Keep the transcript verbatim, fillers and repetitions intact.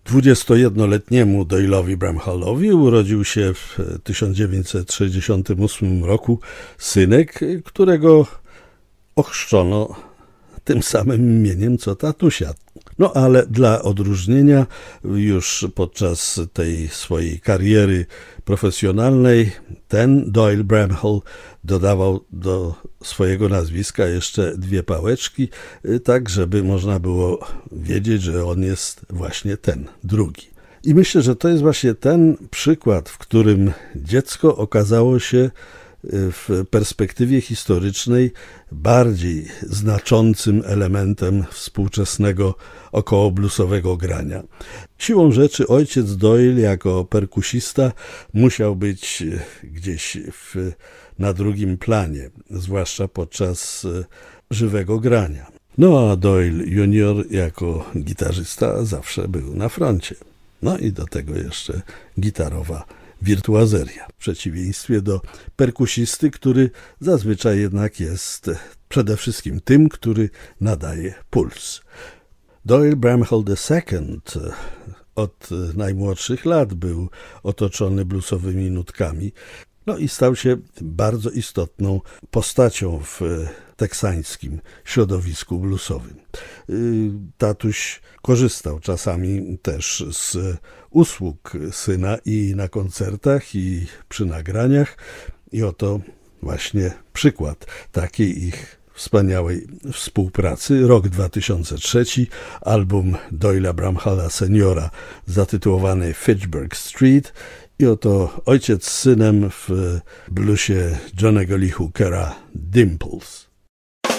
dwudziestojednoletniemu Doyle'owi Bramhallowi urodził się w tysiąc dziewięćset sześćdziesiątym ósmym roku synek, którego ochrzczono tym samym imieniem co tatusia. No ale dla odróżnienia już podczas tej swojej kariery profesjonalnej ten Doyle Bramhall dodawał do swojego nazwiska jeszcze dwie pałeczki, tak żeby można było wiedzieć, że on jest właśnie ten drugi. I myślę, że to jest właśnie ten przykład, w którym dziecko okazało się w perspektywie historycznej bardziej znaczącym elementem współczesnego okołobluesowego grania. Siłą rzeczy ojciec Doyle jako perkusista musiał być gdzieś w, na drugim planie, zwłaszcza podczas żywego grania. No a Doyle junior jako gitarzysta zawsze był na froncie. No i do tego jeszcze gitarowa wirtuazeria, w przeciwieństwie do perkusisty, który zazwyczaj jednak jest przede wszystkim tym, który nadaje puls. Doyle Bramhall the second od najmłodszych lat był otoczony bluesowymi nutkami, no i stał się bardzo istotną postacią w teksańskim środowisku bluesowym. Tatuś korzystał czasami też z usług syna i na koncertach, i przy nagraniach. I oto właśnie przykład takiej ich wspaniałej współpracy. Rok dwa tysiące trzeci, album Doyle'a Bramhalla seniora zatytułowany Fitchburg Street. I oto ojciec z synem w bluesie Johnny'ego Lee Hookera Dimples.